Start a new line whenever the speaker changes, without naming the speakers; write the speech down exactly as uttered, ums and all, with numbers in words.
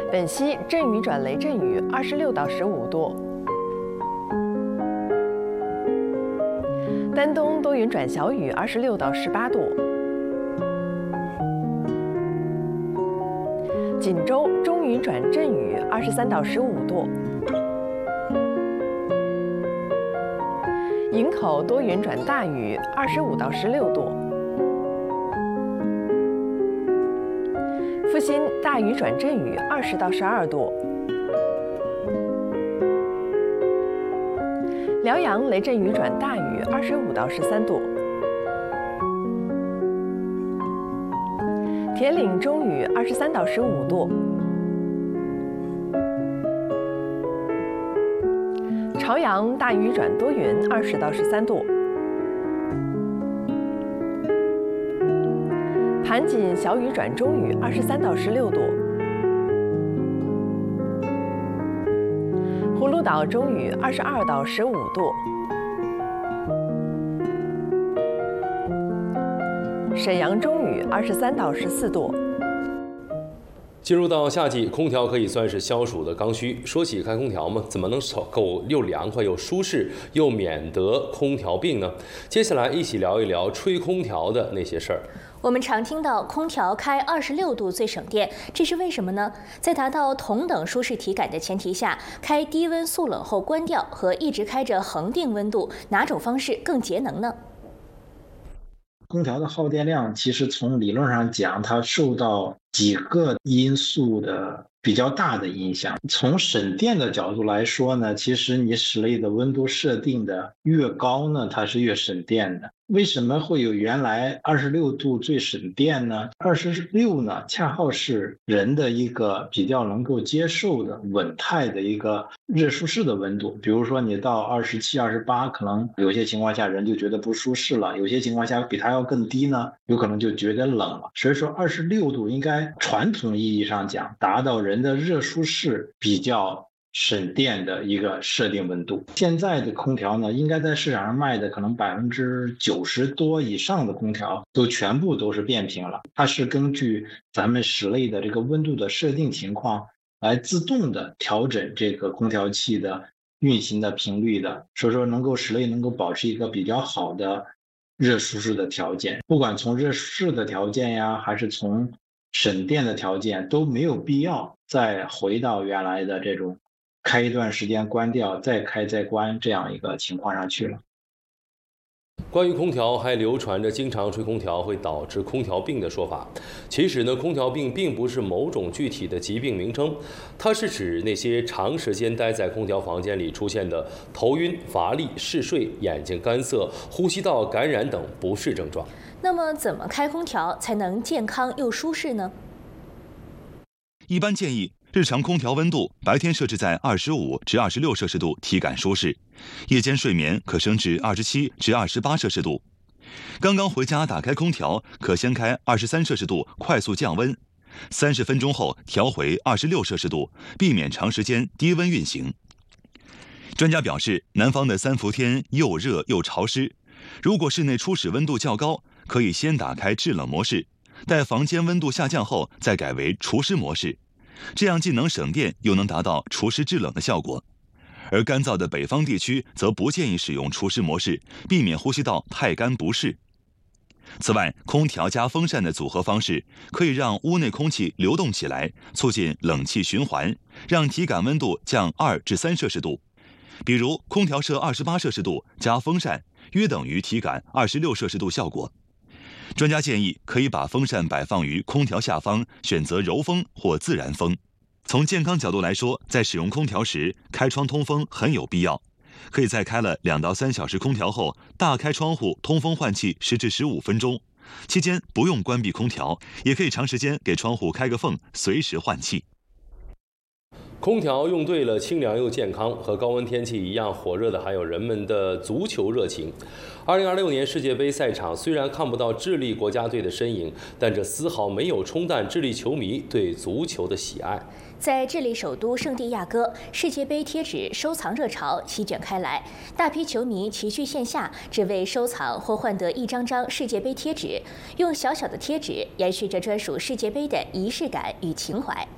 本溪阵雨转雷阵雨，二十六到十五度。丹东多云转小雨，二十六到十八度。锦州中雨转阵雨，二十三到十五度。营口多云转大雨，二十五到十六度。阜新大雨转阵雨，二十到十二度。辽阳雷阵雨转大雨，二十五到十三度。铁岭中雨，二十三到十五度。朝阳大雨转多云，二十到十三度。盘锦小雨转中雨，二十三到十六度。葫芦岛中雨，二十二到十五度。沈阳中雨，二十三到十四度。
进入到夏季，空调可以算是消暑的刚需。说起开空调嘛，怎么能够又凉快又舒适，又免得空调病呢？接下来一起聊一聊吹空调的那些事儿。
我们常听到空调开二十六度最省电，这是为什么呢？在达到同等舒适体感的前提下，开低温速冷后关掉和一直开着恒定温度，哪种方式更节能呢？
空调的耗电量其实从理论上讲，它受到几个因素的比较大的影响。从省电的角度来说呢，其实你室内的温度设定的越高呢，它是越省电的。为什么会有原来二十六度最省电呢？二十六呢，恰好是人的一个比较能够接受的稳态的一个热舒适的温度。比如说你到二十七、二十八，可能有些情况下人就觉得不舒适了，有些情况下比它要更低呢，有可能就觉得冷了。所以说二十六度应该传统意义上讲，达到人的热舒适比较省电的一个设定温度。现在的空调呢，应该在市场上卖的可能百分之九十多以上的空调都全部都是变频了。它是根据咱们室内的这个温度的设定情况来自动的调整这个空调器的运行的频率的，所以说能够室内能够保持一个比较好的热舒适的条件。不管从热舒适的条件呀，还是从省电的条件，都没有必要再回到原来的这种开一段时间关掉再开再关这样一个情况上去了。
关于空调，还流传着经常吹空调会导致空调病的说法。其实呢，空调病并不是某种具体的疾病名称，它是指那些长时间待在空调房间里出现的头晕、乏力、嗜睡、眼睛干涩、呼吸道感染等不适症状。
那么，怎么开空调才能健康又舒适呢？
一般建议日常空调温度白天设置在二十五至二十六摄氏度，体感舒适；夜间睡眠可升至二十七至二十八摄氏度。刚刚回家打开空调，可先开二十三摄氏度，快速降温。三十分钟后调回二十六摄氏度，避免长时间低温运行。专家表示，南方的三伏天又热又潮湿，如果室内初始温度较高，可以先打开制冷模式，待房间温度下降后再改为除湿模式。这样既能省电，又能达到除湿制冷的效果。而干燥的北方地区则不建议使用除湿模式，避免呼吸道太干不适。此外，空调加风扇的组合方式可以让屋内空气流动起来，促进冷气循环，让体感温度降二至三摄氏度。比如空调设二十八摄氏度加风扇，约等于体感二十六摄氏度效果。专家建议可以把风扇摆放于空调下方，选择柔风或自然风。从健康角度来说，在使用空调时，开窗通风很有必要。可以在开了两到三小时空调后，大开窗户通风换气十至十五分钟，期间不用关闭空调，也可以长时间给窗户开个缝，随时换气。
空调用对了，清凉又健康。和高温天气一样火热的还有人们的足球热情。二零二六年世界杯赛场虽然看不到智利国家队的身影，但这丝毫没有冲淡智利球迷对足球的喜爱。
在智利首都圣地亚哥，世界杯贴纸收藏热潮席卷开来，大批球迷齐聚线下，只为收藏或换得一张张世界杯贴纸，用小小的贴纸延续着专属世界杯的仪式感与情怀。